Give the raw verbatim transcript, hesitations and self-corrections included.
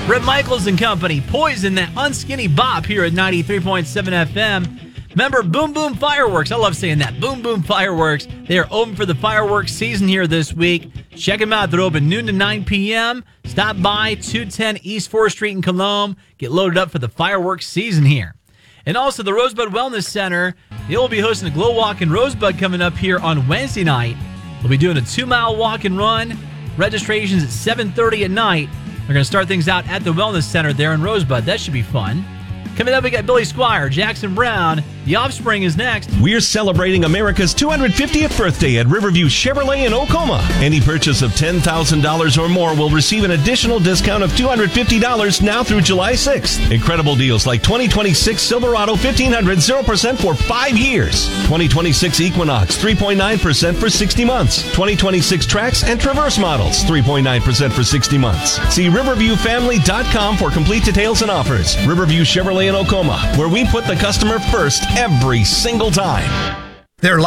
Bret Michaels and Company, Poison, that unskinny bop here at ninety-three point seven F M. Remember, Boom Boom Fireworks. I love saying that. Boom Boom Fireworks. They are open for the fireworks season here this week. Check them out. They're open noon to nine p.m. Stop by two ten East fourth Street in Cologne. Get loaded up for the fireworks season here. And also the Rosebud Wellness Center. They will be hosting a Glow Walk in Rosebud coming up here on Wednesday night. They'll be doing a two-mile walk and run. Registration's at seven thirty at night. They're going to start things out at the Wellness Center there in Rosebud. That should be fun. Coming up, we got Billy Squire, Jackson Brown. The Offspring is next. We're celebrating America's two hundred fiftieth birthday at Riverview Chevrolet in Oklahoma. Any purchase of ten thousand dollars or more will receive an additional discount of two hundred fifty dollars now through July sixth. Incredible deals like twenty twenty-six Silverado fifteen hundred, zero percent for five years. twenty twenty-six Equinox, three point nine percent for sixty months. twenty twenty-six Trax and Traverse models, three point nine percent for sixty months. See riverview family dot com for complete details and offers. Riverview Chevrolet in Oklahoma, where we put the customer first every single time. Their